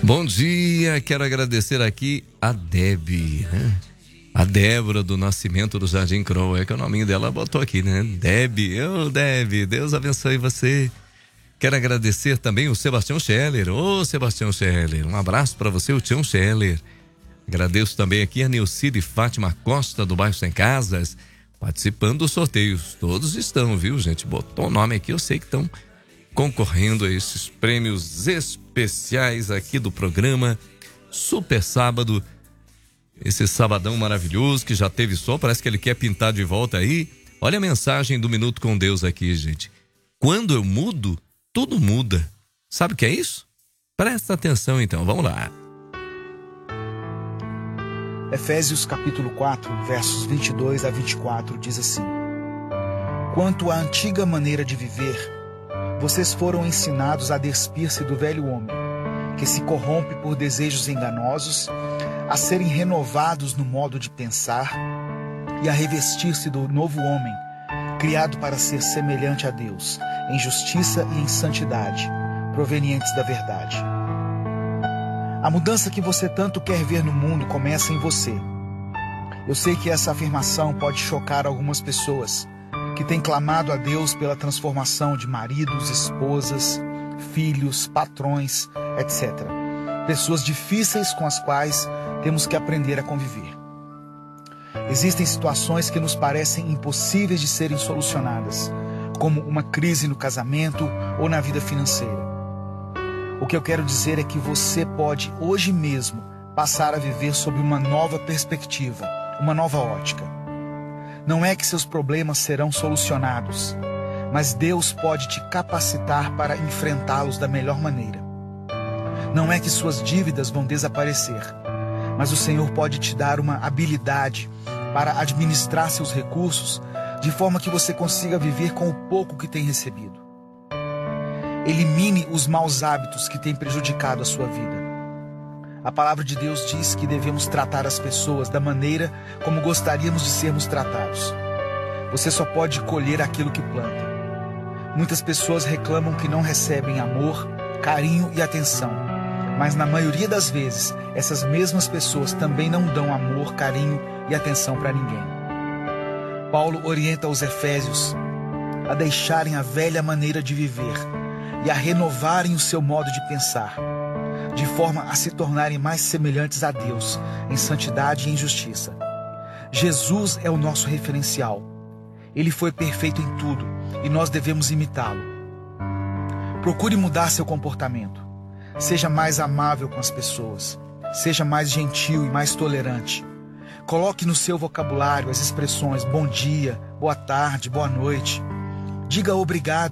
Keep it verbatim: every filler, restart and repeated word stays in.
Bom dia, quero agradecer aqui a Deb, né? A Débora do Nascimento do Jardim Crow, é que o nominho dela botou aqui, né? Deb, ô Deb, Deus abençoe você. Quero agradecer também o Sebastião Scheller. Ô Sebastião Scheller, um abraço para você, o Tião Scheller. Agradeço também aqui a Nilcide Fátima Costa do bairro Sem Casas, participando dos sorteios. Todos estão, viu, gente? Botou o nome aqui, eu sei que estão concorrendo a esses prêmios especiais aqui do programa Super Sábado. Esse sabadão maravilhoso que já teve sol, parece que ele quer pintar de volta aí. Olha a mensagem do Minuto com Deus aqui, gente. Quando eu mudo, tudo muda. Sabe o que é isso? Presta atenção então, vamos lá. Efésios capítulo quatro, versos vinte e dois a vinte e quatro diz assim: Quanto à antiga maneira de viver, vocês foram ensinados a despir-se do velho homem, que se corrompe por desejos enganosos, a serem renovados no modo de pensar e a revestir-se do novo homem, criado para ser semelhante a Deus, em justiça e em santidade, provenientes da verdade. A mudança que você tanto quer ver no mundo começa em você. Eu sei que essa afirmação pode chocar algumas pessoas que têm clamado a Deus pela transformação de maridos, esposas, filhos, patrões, etcétera. Pessoas difíceis com as quais temos que aprender a conviver. Existem situações que nos parecem impossíveis de serem solucionadas, como uma crise no casamento ou na vida financeira. O que eu quero dizer é que você pode, hoje mesmo, passar a viver sob uma nova perspectiva, uma nova ótica. Não é que seus problemas serão solucionados, mas Deus pode te capacitar para enfrentá-los da melhor maneira. Não é que suas dívidas vão desaparecer, mas o Senhor pode te dar uma habilidade para administrar seus recursos de forma que você consiga viver com o pouco que tem recebido. Elimine os maus hábitos que têm prejudicado a sua vida. A palavra de Deus diz que devemos tratar as pessoas da maneira como gostaríamos de sermos tratados. Você só pode colher aquilo que planta. Muitas pessoas reclamam que não recebem amor, carinho e atenção, mas na maioria das vezes, essas mesmas pessoas também não dão amor, carinho e atenção para ninguém. Paulo orienta os efésios a deixarem a velha maneira de viver e a renovarem o seu modo de pensar, de forma a se tornarem mais semelhantes a Deus, em santidade e em justiça. Jesus é o nosso referencial. Ele foi perfeito em tudo e nós devemos imitá-lo. Procure mudar seu comportamento. Seja mais amável com as pessoas. Seja mais gentil e mais tolerante. Coloque no seu vocabulário as expressões bom dia, boa tarde, boa noite. Diga obrigado